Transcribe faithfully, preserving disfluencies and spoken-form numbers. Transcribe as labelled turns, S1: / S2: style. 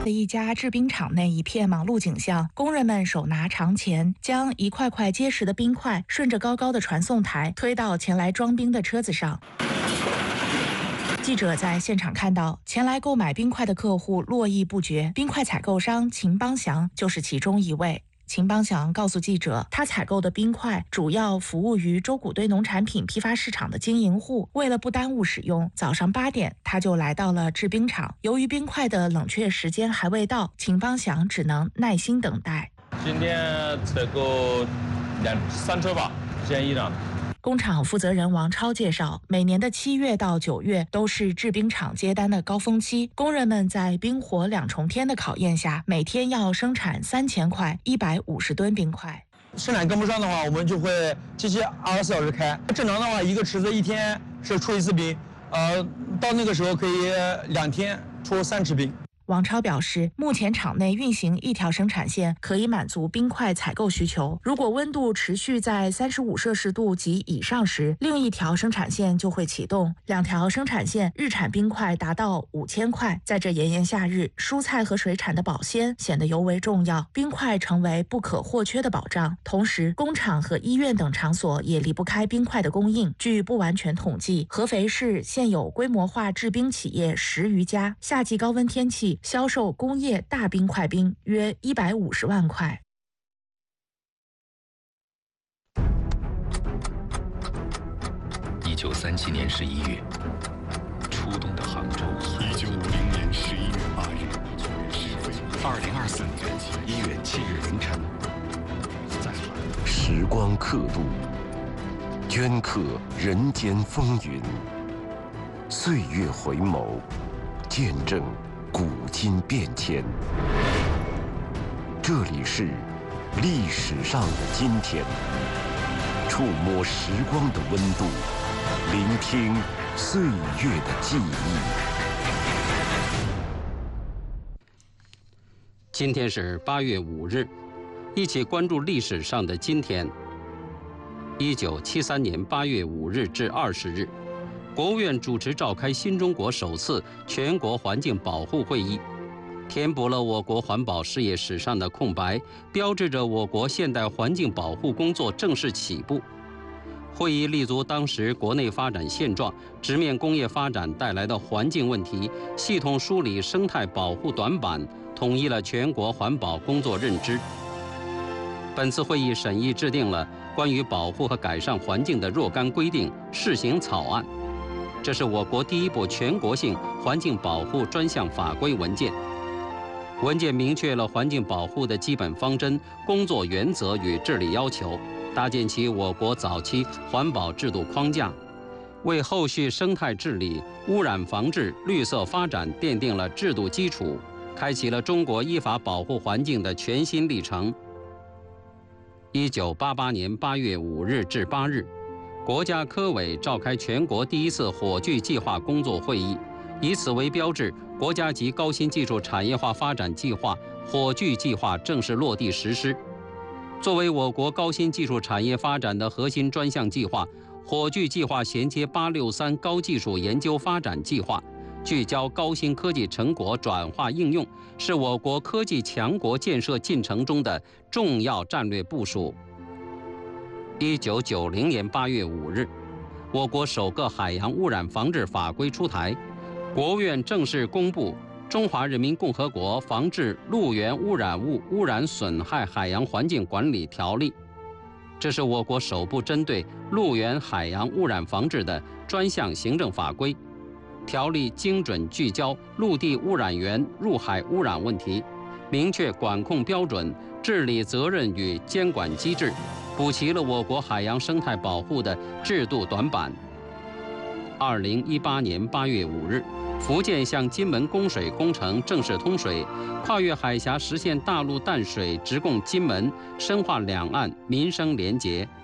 S1: 的一家制冰厂内一片忙碌景象，工人们手拿长钳，将一块块结实的冰块顺着高高的传送台推到前来装冰的车子上。记者在现场看到，前来购买冰块的客户络绎不绝，冰块采购商秦邦祥就是其中一位。秦邦祥告诉记者，他采购的冰块主要服务于周谷堆农产品批发市场的经营户。为了不耽误使用，早上八点他就来到了制冰厂。由于冰块的冷却时间还未到，秦邦祥只能耐心等待。
S2: 今天采购两三车吧，建议的。
S1: 工厂负责人王超介绍，每年的七月到九月都是制冰厂接单的高峰期，工人们在冰火两重天的考验下，每天要生产三千块一百五十吨冰块。
S3: 生产跟不上的话，我们就会机器二十四小时开。正常的话，一个池子一天是出一次冰，呃，到那个时候可以两天出三池冰。
S1: 王超表示，目前厂内运行一条生产线，可以满足冰块采购需求。如果温度持续在三十五摄氏度及以上时，另一条生产线就会启动。两条生产线日产冰块达到五千块。在这炎炎夏日，蔬菜和水产的保鲜显得尤为重要，冰块成为不可或缺的保障。同时，工厂和医院等场所也离不开冰块的供应。据不完全统计，合肥市现有规模化制冰企业十余家，夏季高温天气销售工业大冰块冰约一百五十万块。
S4: 一九三七年十一月，初冬的杭州。
S5: 一九五零年十一月八日，
S4: 二零二四年一月七日凌晨，在
S5: 时光刻度，镌刻人间风云，岁月回眸，见证古今变迁。这里是历史上的今天，触摸时光的温度，聆听岁月的记忆。
S6: 今天是八月五日，一起关注历史上的今天。一九七三年八月五日至二十日，国务院主持召开新中国首次全国环境保护会议，填补了我国环保事业史上的空白，标志着我国现代环境保护工作正式起步。会议立足当时国内发展现状，直面工业发展带来的环境问题，系统梳理生态保护短板，统一了全国环保工作认知。本次会议审议制定了关于保护和改善环境的若干规定试行草案，这是我国第一部全国性环境保护专项法规文件。文件明确了环境保护的基本方针、工作原则与治理要求，搭建起我国早期环保制度框架，为后续生态治理、污染防治、绿色发展奠定了制度基础，开启了中国依法保护环境的全新历程。一九八八年八月五日至八日，国家科委召开全国第一次火炬计划工作会议，以此为标志，国家级高新技术产业化发展计划火炬计划正式落地实施。作为我国高新技术产业发展的核心专项计划，火炬计划衔接八六三高技术研究发展计划，聚焦高新科技成果转化应用，是我国科技强国建设进程中的重要战略部署。一九九零年八月五日，我国首个海洋污染防治法规出台，国务院正式公布《中华人民共和国防治陆源污染物污染损害海洋环境管理条例》，这是我国首部针对陆源海洋污染防治的专项行政法规。条例精准聚焦陆地污染源入海污染问题，明确管控标准、治理责任与监管机制，补齐了我国海洋生态保护的制度短板。二零一八年八月五日，福建向金门供水工程正式通水，跨越海峡实现大陆淡水直供金门，深化两岸民生联结。